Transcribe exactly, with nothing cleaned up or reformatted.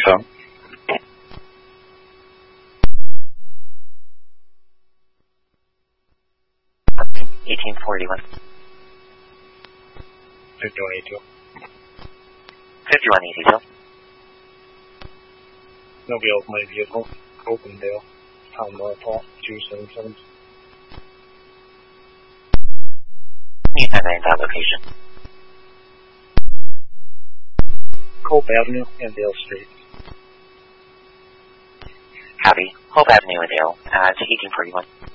上。 eighteen forty-one. fifty-one eighty-two. fifty-one eighty-two. Nobody else my vehicle. Opendale. Town North Hall. two seven seven. Need ten nine that location. Cope Avenue and Dale Street. Copy. Hope Avenue and Dale at eighteen forty-one.